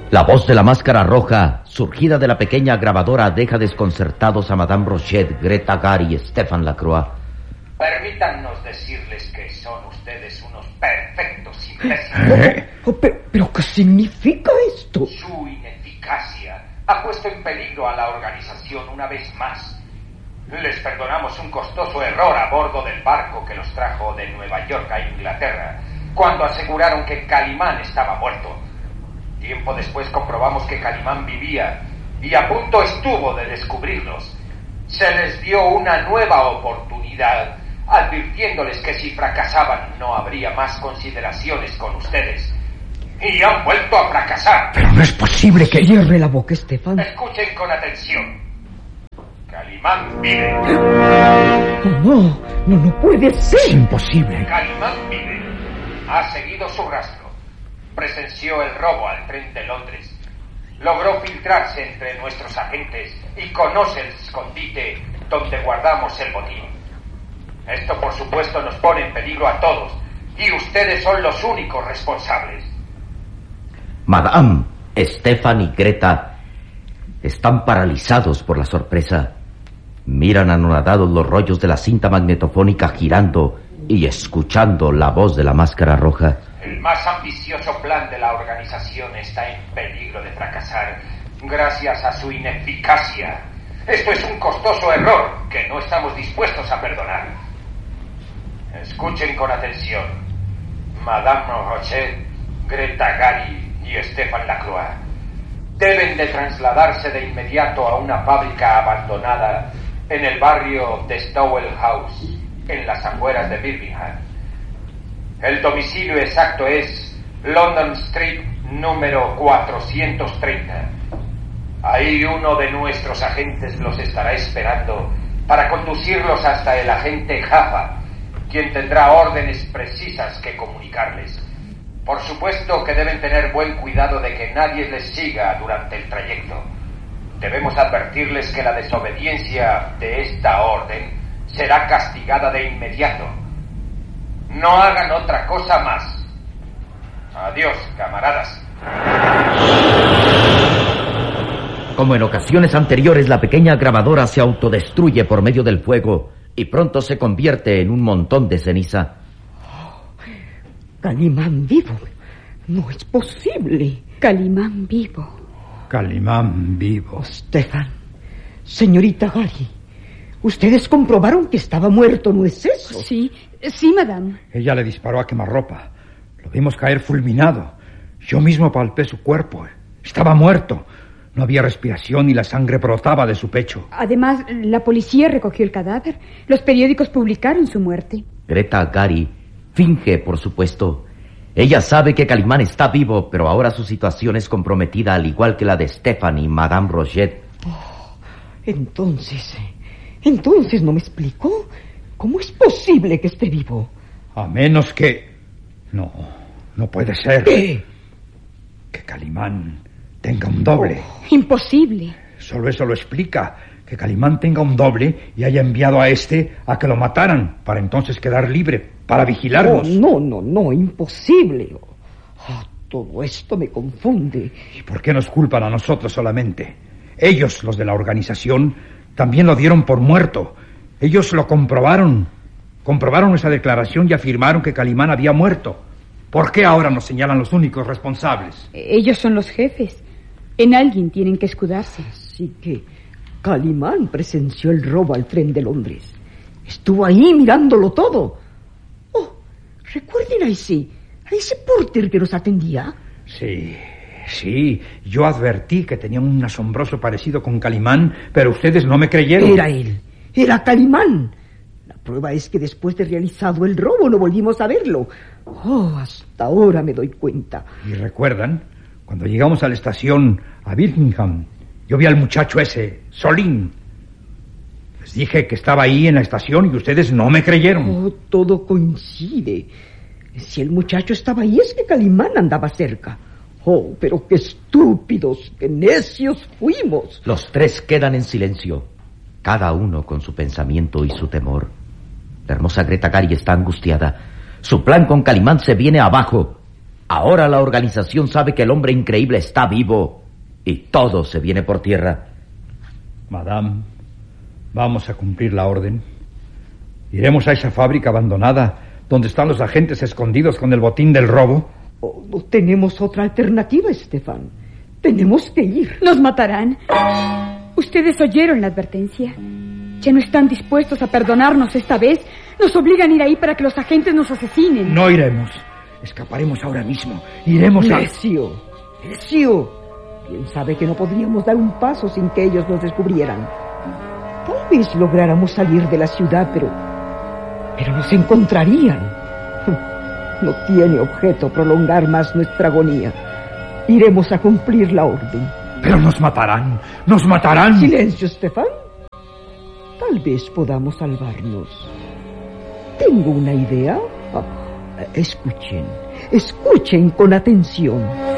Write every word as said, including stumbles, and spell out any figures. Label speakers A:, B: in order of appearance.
A: La voz de la máscara roja, surgida de la pequeña grabadora, deja desconcertados a Madame Rochet, Greta Gary y Stéphane Lacroix.
B: Permítannos decirles que son ustedes unos perfectos imbéciles.
C: ¿Eh? Oh, pero, ¿Pero qué significa esto?
B: Su ineficacia ha puesto en peligro a la organización una vez más. Les perdonamos un costoso error a bordo del barco que los trajo de Nueva York a Inglaterra, cuando aseguraron que Calimán estaba muerto. Tiempo después comprobamos que Calimán vivía y a punto estuvo de descubrirlos. Se les dio una nueva oportunidad, advirtiéndoles que si fracasaban no habría más consideraciones con ustedes. Y han vuelto a fracasar.
C: Pero no es posible que... Cierre la boca, Estefan.
B: Escuchen con atención. Calimán vive.
C: No, no, no, no puede ser. Es imposible.
B: Calimán vive. Ha seguido su rastro. Presenció el robo al tren de Londres. Logró filtrarse entre nuestros agentes y conoce el escondite donde guardamos el botín. Esto, por supuesto, nos pone en peligro a todos y ustedes son los únicos responsables.
A: Madame, Stéphane y Greta están paralizados por la sorpresa. Miran anonadados los rollos de la cinta magnetofónica girando y escuchando la voz de la máscara roja.
B: El más ambicioso plan de la organización está en peligro de fracasar gracias a su ineficacia. Esto es un costoso error que no estamos dispuestos a perdonar. Escuchen con atención. Madame Rochet, Greta Gary y Stéphane Lacroix deben de trasladarse de inmediato a una fábrica abandonada en el barrio de Stowell House, en las afueras de Birmingham. El domicilio exacto es London Street número cuatrocientos treinta. Ahí uno de nuestros agentes los estará esperando para conducirlos hasta el agente Jaffa, quien tendrá órdenes precisas que comunicarles. Por supuesto que deben tener buen cuidado de que nadie les siga durante el trayecto. Debemos advertirles que la desobediencia de esta orden será castigada de inmediato. No hagan otra cosa más. Adiós, camaradas.
A: Como en ocasiones anteriores, la pequeña grabadora se autodestruye por medio del fuego y pronto se convierte en un montón de ceniza.
C: Calimán vivo. No es posible.
D: Calimán vivo.
E: Calimán vivo.
C: Stefan, señorita Gary, ustedes comprobaron que estaba muerto, ¿no es eso?
D: Sí, sí, madame.
E: Ella le disparó a quemarropa. Lo vimos caer fulminado. Yo mismo palpé su cuerpo. Estaba muerto. No había respiración y la sangre brotaba de su pecho.
D: Además, la policía recogió el cadáver. Los periódicos publicaron su muerte.
A: Greta Gary finge, por supuesto. Ella sabe que Calimán está vivo, pero ahora su situación es comprometida, al igual que la de Stéphane y Madame Rochet.
C: Oh, entonces, entonces no me explicó. ¿Cómo es posible que esté vivo?
E: A menos que... No, no puede ser.
C: ¿Qué?
E: Que Calimán tenga un doble.
D: Oh, imposible.
E: Solo eso lo explica. Que Calimán tenga un doble y haya enviado a este a que lo mataran para entonces quedar libre, para vigilarnos.
C: Oh, no, no, no, imposible. Oh, todo esto me confunde.
E: ¿Y por qué nos culpan a nosotros solamente? Ellos, los de la organización, también lo dieron por muerto. Ellos lo comprobaron. Comprobaron nuestra declaración y afirmaron que Calimán había muerto. ¿Por qué ahora nos señalan los únicos responsables?
D: Ellos son los jefes. En alguien tienen que escudarse.
C: Así que Calimán presenció el robo al tren de Londres. Estuvo ahí mirándolo todo. Oh, recuerden a ese, a ese porter que nos atendía.
E: Sí, sí. Yo advertí que tenía un asombroso parecido con Calimán, pero ustedes no me creyeron.
C: Era él. Era Calimán. La prueba es que después de realizado el robo no volvimos a verlo. Oh, hasta ahora me doy cuenta.
E: ¿Y recuerdan? Cuando llegamos a la estación, a Birmingham, yo vi al muchacho ese, Solín. Les dije que estaba ahí en la estación y ustedes no me creyeron.
C: Oh, todo coincide. Si el muchacho estaba ahí es que Calimán andaba cerca. Oh, pero qué estúpidos, qué necios fuimos.
A: Los tres quedan en silencio, cada uno con su pensamiento y su temor. La hermosa Greta Gary está angustiada. Su plan con Calimán se viene abajo. Ahora la organización sabe que el hombre increíble está vivo y todo se viene por tierra.
E: Madame, vamos a cumplir la orden. Iremos a esa fábrica abandonada donde están los agentes escondidos con el botín del robo.
C: Oh, no tenemos otra alternativa, Estefan. Tenemos que ir.
D: Nos matarán. Ustedes oyeron la advertencia. Ya no están dispuestos a perdonarnos esta vez. Nos obligan a ir ahí para que los agentes nos asesinen.
E: No iremos. Escaparemos ahora mismo. Iremos a...
C: Necio, necio. Bien sabe que no podríamos dar un paso sin que ellos nos descubrieran. Tal vez lográramos salir de la ciudad, pero... Pero nos encontrarían. No tiene objeto prolongar más nuestra agonía. Iremos a cumplir la orden.
E: Pero nos matarán. Nos matarán.
C: Silencio, Estefan. Tal vez podamos salvarnos. Tengo una idea. Ah, escuchen, escuchen con atención.